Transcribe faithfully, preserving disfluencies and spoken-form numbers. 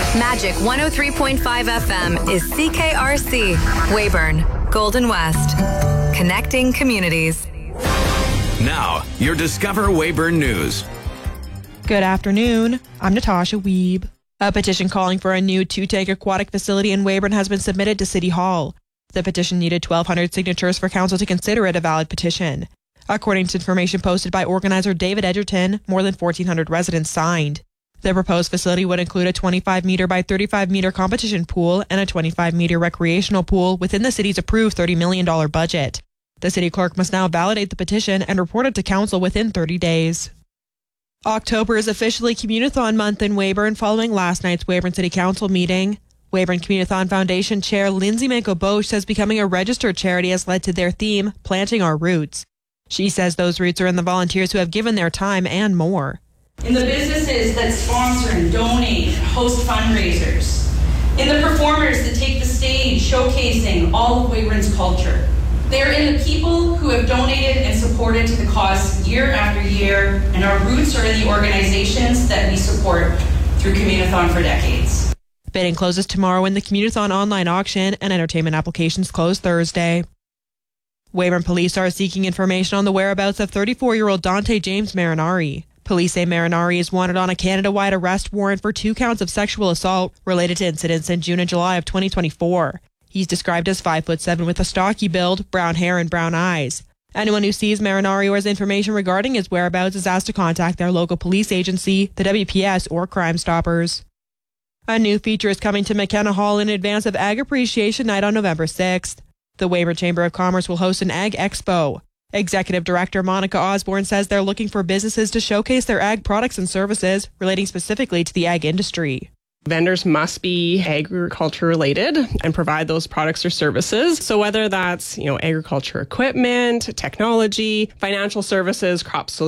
Magic one oh three point five F M is C K R C, Weyburn, Golden West. Connecting communities. Now, your Discover Weyburn News. Good afternoon. I'm Natasha Wiebe. A petition calling for a new two-tank aquatic facility in Weyburn has been submitted to City Hall. The petition needed twelve hundred signatures for council to consider it a valid petition. According to information posted by organizer David Edgerton, more than fourteen hundred residents signed. The proposed facility would include a twenty-five meter by thirty-five meter competition pool and a twenty-five meter recreational pool within the city's approved thirty million dollars budget. The city clerk must now validate the petition and report it to council within thirty days. October is officially Communithon month in Weyburn following last night's Weyburn City Council meeting. Weyburn Communithon Foundation Chair Lindsay Manco-Bosch says becoming a registered charity has led to their theme, Planting Our Roots. She says those roots are in the volunteers who have given their time and more. In the businesses that sponsor and donate and host fundraisers. In the performers that take the stage showcasing all of Weyburn's culture. They're in the people who have donated and supported to the cause year after year, and our roots are in the organizations that we support through Communithon for decades. Bidding closes tomorrow in the Communithon online auction, and entertainment applications close Thursday. Weyburn police are seeking information on the whereabouts of thirty-four-year-old Dante James Marinari. Police say Marinari is wanted on a Canada-wide arrest warrant for two counts of sexual assault related to incidents in June and July of twenty twenty-four. He's described as five foot seven with a stocky build, brown hair, and brown eyes. Anyone who sees Marinari or has information regarding his whereabouts is asked to contact their local police agency, the W P S, or Crime Stoppers. A new feature is coming to McKenna Hall in advance of Ag Appreciation Night on November sixth. The Weyburn Chamber of Commerce will host an Ag Expo. Executive Director Monica Osborne says they're looking for businesses to showcase their ag products and services relating specifically to the ag industry. Vendors must be agriculture related and provide those products or services. So whether that's, you know, agriculture equipment, technology, financial services, crop solutions,